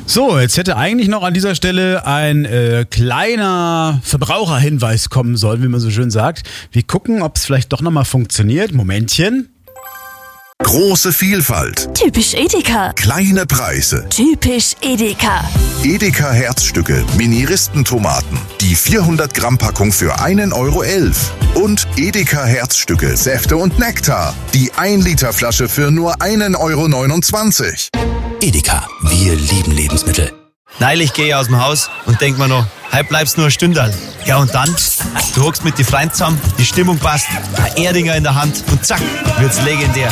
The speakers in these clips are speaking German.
So, jetzt hätte eigentlich noch an dieser Stelle ein kleiner Verbraucherhinweis kommen sollen, wie man so schön sagt. Wir gucken, ob es vielleicht doch nochmal funktioniert. Momentchen. Große Vielfalt. Typisch Edeka. Kleine Preise. Typisch Edeka. Edeka Herzstücke, Mini-Ristentomaten. Die 400 Gramm Packung für 1,11 €. Und Edeka Herzstücke, Säfte und Nektar. Die 1 Liter Flasche für nur 1,29 €. Edeka, wir lieben Lebensmittel. Neulich gehe ich aus dem Haus und denk mir noch, heute bleibst nur ein Stündal. Ja und dann, du hockst mit die Freunden zusammen, die Stimmung passt, ein Erdinger in der Hand und zack, wird's legendär.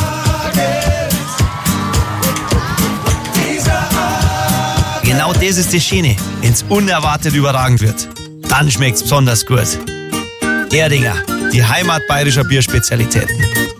Genau das ist das Schöne, wenn's unerwartet überragend wird. Dann schmeckt's besonders gut. Erdinger, die Heimat bayerischer Bierspezialitäten.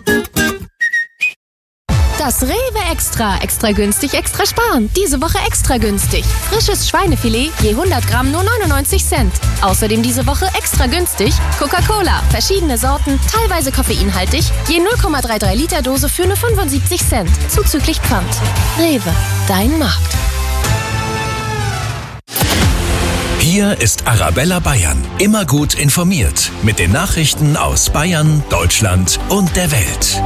Das Rewe Extra. Extra günstig, extra sparen. Diese Woche extra günstig. Frisches Schweinefilet je 100 Gramm nur 99 Cent. Außerdem diese Woche extra günstig Coca-Cola. Verschiedene Sorten, teilweise koffeinhaltig. Je 0,33 Liter Dose für nur 75 Cent. Zuzüglich Pfand. Rewe, dein Markt. Hier ist Arabella Bayern. Immer gut informiert. Mit den Nachrichten aus Bayern, Deutschland und der Welt.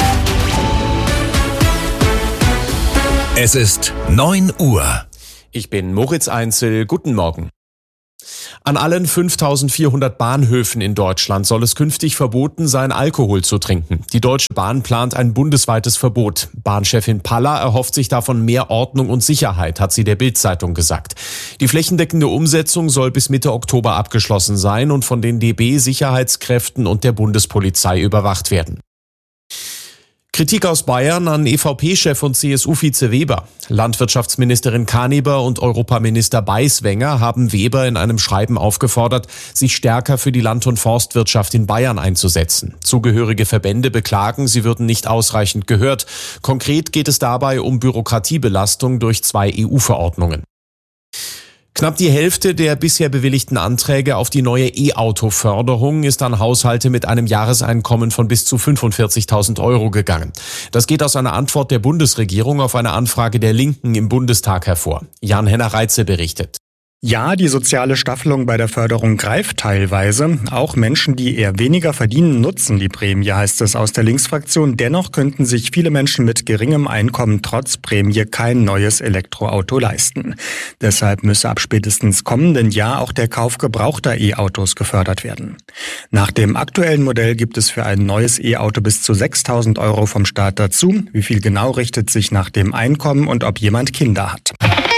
Es ist 9 Uhr. Ich bin Moritz Einzel. Guten Morgen. An allen 5400 Bahnhöfen in Deutschland soll es künftig verboten sein, Alkohol zu trinken. Die Deutsche Bahn plant ein bundesweites Verbot. Bahnchefin Paller erhofft sich davon mehr Ordnung und Sicherheit, hat sie der Bild-Zeitung gesagt. Die flächendeckende Umsetzung soll bis Mitte Oktober abgeschlossen sein und von den DB-Sicherheitskräften und der Bundespolizei überwacht werden. Kritik aus Bayern an EVP-Chef und CSU-Vize Weber. Landwirtschaftsministerin Kaneber und Europaminister Beiswenger haben Weber in einem Schreiben aufgefordert, sich stärker für die Land- und Forstwirtschaft in Bayern einzusetzen. Zugehörige Verbände beklagen, sie würden nicht ausreichend gehört. Konkret geht es dabei um Bürokratiebelastung durch 2 EU-Verordnungen. Knapp die Hälfte der bisher bewilligten Anträge auf die neue E-Auto-Förderung ist an Haushalte mit einem Jahreseinkommen von bis zu 45.000 € gegangen. Das geht aus einer Antwort der Bundesregierung auf eine Anfrage der Linken im Bundestag hervor. Jan-Henner Reitze berichtet. Ja, die soziale Staffelung bei der Förderung greift teilweise. Auch Menschen, die eher weniger verdienen, nutzen die Prämie, heißt es aus der Linksfraktion. Dennoch könnten sich viele Menschen mit geringem Einkommen trotz Prämie kein neues Elektroauto leisten. Deshalb müsse ab spätestens kommenden Jahr auch der Kauf gebrauchter E-Autos gefördert werden. Nach dem aktuellen Modell gibt es für ein neues E-Auto bis zu 6.000 € vom Staat dazu. Wie viel genau richtet sich nach dem Einkommen und ob jemand Kinder hat.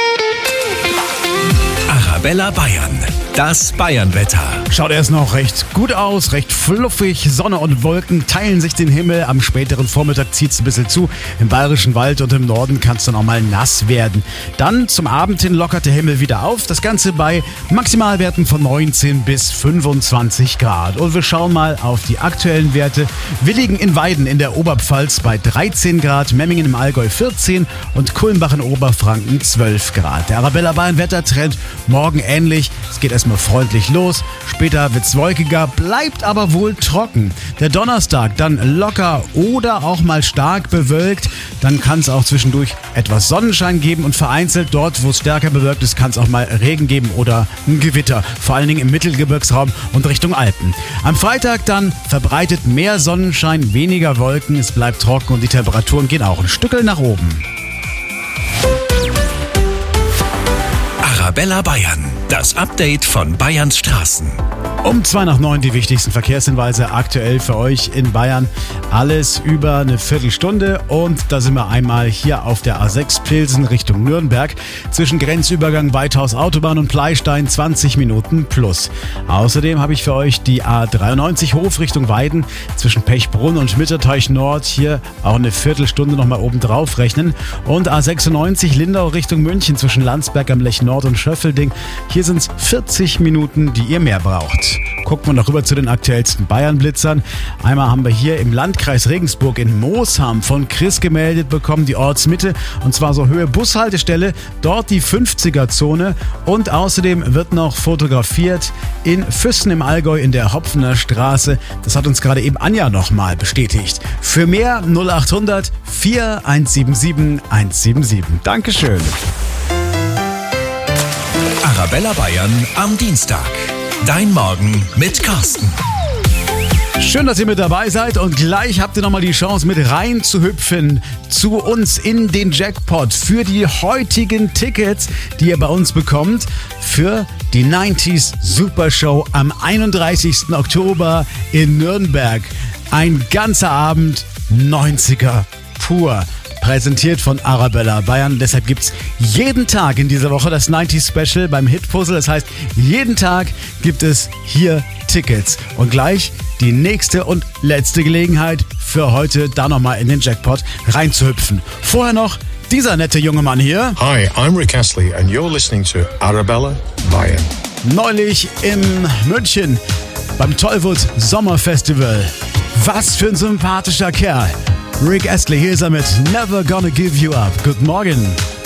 Arabella Bayern, das Bayernwetter. Schaut erst noch recht gut aus, recht fluffig. Sonne und Wolken teilen sich den Himmel. Am späteren Vormittag zieht es ein bisschen zu. Im Bayerischen Wald und im Norden kann es dann auch mal nass werden. Dann zum Abend hin lockert der Himmel wieder auf. Das Ganze bei Maximalwerten von 19 bis 25 Grad. Und wir schauen mal auf die aktuellen Werte. Wir liegen in Weiden in der Oberpfalz bei 13 Grad, Memmingen im Allgäu 14 und Kulmbach in Oberfranken 12 Grad. Der Arabella Bayern Wettertrend morgen ähnlich. Es geht erstmal freundlich los. Später wird's wolkiger, bleibt aber wohl trocken. Der Donnerstag dann locker oder auch mal stark bewölkt. Dann kann es auch zwischendurch etwas Sonnenschein geben und vereinzelt dort, wo es stärker bewölkt ist, kann es auch mal Regen geben oder ein Gewitter. Vor allen Dingen im Mittelgebirgsraum und Richtung Alpen. Am Freitag dann verbreitet mehr Sonnenschein, weniger Wolken. Es bleibt trocken und die Temperaturen gehen auch ein Stückel nach oben. Arabella Bayern, das Update von Bayerns Straßen. Um 8:02 die wichtigsten Verkehrshinweise aktuell für euch in Bayern. Alles über eine Viertelstunde und da sind wir einmal hier auf der A6 Pilsen Richtung Nürnberg. Zwischen Grenzübergang Weithaus Autobahn und Pleistein 20 Minuten plus. Außerdem habe ich für euch die A93 Hof Richtung Weiden zwischen Pechbrunn und Mitterteich Nord. Hier auch eine Viertelstunde nochmal oben drauf rechnen. Und A96 Lindau Richtung München zwischen Landsberg am Lech Nord und Schöffelding. Hier sind es 40 Minuten, die ihr mehr braucht. Gucken wir noch rüber zu den aktuellsten Bayern-Blitzern. Einmal haben wir hier im Landkreis Regensburg in Moosham von Chris gemeldet bekommen, die Ortsmitte, und zwar so Höhe Bushaltestelle, dort die 50er-Zone, und außerdem wird noch fotografiert in Füssen im Allgäu in der Hopfener Straße. Das hat uns gerade eben Anja nochmal bestätigt. Für mehr 0800 4177 177. Dankeschön. Arabella Bayern am Dienstag. Dein Morgen mit Carsten. Schön, dass ihr mit dabei seid und gleich habt ihr nochmal die Chance mit reinzuhüpfen zu uns in den Jackpot für die heutigen Tickets, die ihr bei uns bekommt für die 90s Super Show am 31. Oktober in Nürnberg. Ein ganzer Abend 90er pur. Präsentiert von Arabella Bayern. Deshalb gibt's jeden Tag in dieser Woche das 90s Special beim Hitpuzzle. Das heißt, jeden Tag gibt es hier Tickets. Und gleich die nächste und letzte Gelegenheit für heute, da nochmal in den Jackpot reinzuhüpfen. Vorher noch dieser nette junge Mann hier. Hi, I'm Rick Astley and you're listening to Arabella Bayern. Neulich in München beim Tollwood Sommerfestival. Was für ein sympathischer Kerl. Rick Astley, hier ist er mit Never Gonna Give You Up. Guten Morgen.